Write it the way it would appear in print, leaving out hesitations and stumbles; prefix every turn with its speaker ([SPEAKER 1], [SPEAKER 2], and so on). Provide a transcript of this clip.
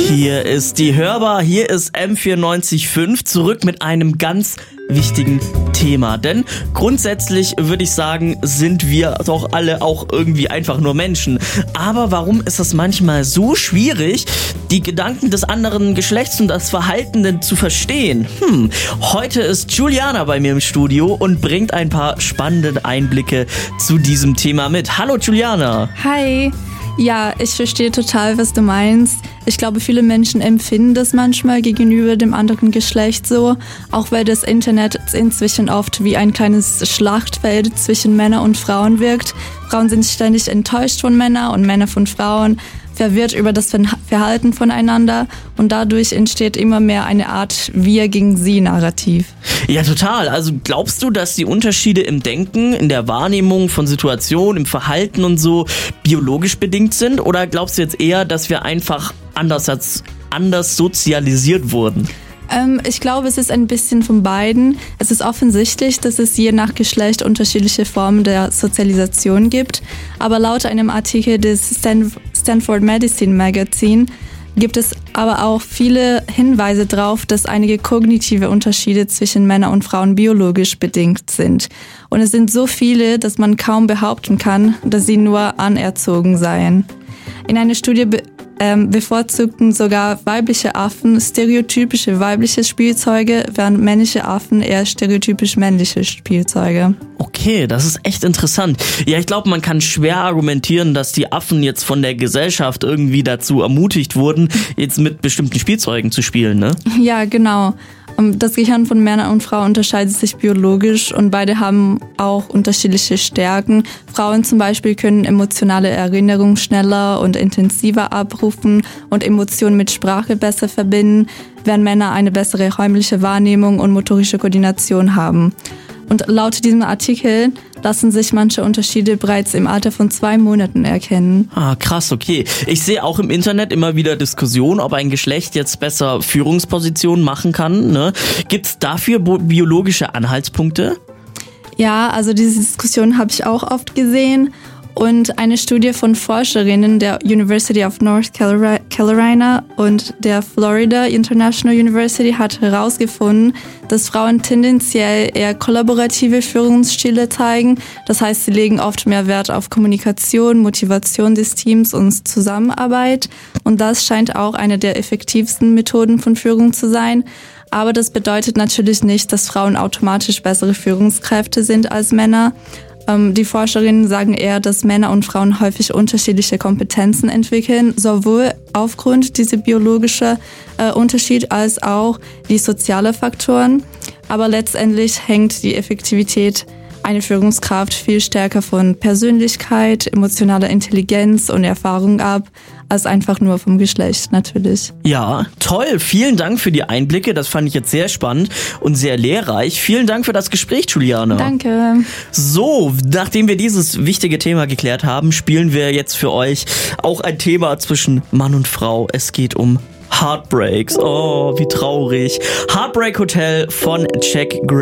[SPEAKER 1] Hier ist die Hörbar, hier ist M94.5, zurück mit einem ganz wichtigen Thema. Denn grundsätzlich würde ich sagen, sind wir doch alle auch irgendwie einfach nur Menschen. Aber warum ist es manchmal so schwierig, die Gedanken des anderen Geschlechts und das Verhalten zu verstehen? Heute ist Juliana bei mir im Studio und bringt ein paar spannende Einblicke zu diesem Thema mit. Hallo Juliana.
[SPEAKER 2] Hi. Ja, ich verstehe total, was du meinst. Ich glaube, viele Menschen empfinden das manchmal gegenüber dem anderen Geschlecht so, auch weil das Internet inzwischen oft wie ein kleines Schlachtfeld zwischen Männern und Frauen wirkt. Frauen sind ständig enttäuscht von Männern und Männer von Frauen, verwirrt über das Verhalten voneinander und dadurch entsteht immer mehr eine Art Wir gegen Sie Narrativ.
[SPEAKER 1] Ja, total. Also glaubst du, dass die Unterschiede im Denken, in der Wahrnehmung von Situationen, im Verhalten und so biologisch bedingt sind? Oder glaubst du jetzt eher, dass wir einfach anders sozialisiert wurden?
[SPEAKER 2] Ich glaube, es ist ein bisschen von beiden. Es ist offensichtlich, dass es je nach Geschlecht unterschiedliche Formen der Sozialisation gibt. Aber laut einem Artikel des Stanford Medicine Magazine gibt es aber auch viele Hinweise darauf, dass einige kognitive Unterschiede zwischen Männern und Frauen biologisch bedingt sind. Und es sind so viele, dass man kaum behaupten kann, dass sie nur anerzogen seien. In einer Studie bevorzugten sogar weibliche Affen stereotypische weibliche Spielzeuge, während männliche Affen eher stereotypisch männliche Spielzeuge.
[SPEAKER 1] Okay, das ist echt interessant. Ja, ich glaube, man kann schwer argumentieren, dass die Affen jetzt von der Gesellschaft irgendwie dazu ermutigt wurden, jetzt mit bestimmten Spielzeugen zu spielen, ne?
[SPEAKER 2] Ja, genau. Das Gehirn von Männern und Frauen unterscheidet sich biologisch und beide haben auch unterschiedliche Stärken. Frauen zum Beispiel können emotionale Erinnerungen schneller und intensiver abrufen und Emotionen mit Sprache besser verbinden, während Männer eine bessere räumliche Wahrnehmung und motorische Koordination haben. Und laut diesem Artikel lassen sich manche Unterschiede bereits im Alter von 2 Monaten erkennen.
[SPEAKER 1] Ah, krass, okay. Ich sehe auch im Internet immer wieder Diskussionen, ob ein Geschlecht jetzt besser Führungspositionen machen kann, ne? Gibt's dafür biologische Anhaltspunkte?
[SPEAKER 2] Ja, also diese Diskussion habe ich auch oft gesehen. Und eine Studie von Forscherinnen der University of North Carolina und der Florida International University hat herausgefunden, dass Frauen tendenziell eher kollaborative Führungsstile zeigen. Das heißt, sie legen oft mehr Wert auf Kommunikation, Motivation des Teams und Zusammenarbeit. Und das scheint auch eine der effektivsten Methoden von Führung zu sein. Aber das bedeutet natürlich nicht, dass Frauen automatisch bessere Führungskräfte sind als Männer. Die Forscherinnen sagen eher, dass Männer und Frauen häufig unterschiedliche Kompetenzen entwickeln, sowohl aufgrund dieser biologischen Unterschied als auch die sozialen Faktoren. Aber letztendlich hängt die Effektivität einer Führungskraft viel stärker von Persönlichkeit, emotionaler Intelligenz und Erfahrung ab, als einfach nur vom Geschlecht natürlich.
[SPEAKER 1] Ja, toll. Vielen Dank für die Einblicke. Das fand ich jetzt sehr spannend und sehr lehrreich. Vielen Dank für das Gespräch, Juliana.
[SPEAKER 2] Danke.
[SPEAKER 1] So, nachdem wir dieses wichtige Thema geklärt haben, spielen wir jetzt für euch auch ein Thema zwischen Mann und Frau. Es geht um Heartbreaks. Oh, wie traurig. Heartbreak Hotel von Jack Gray.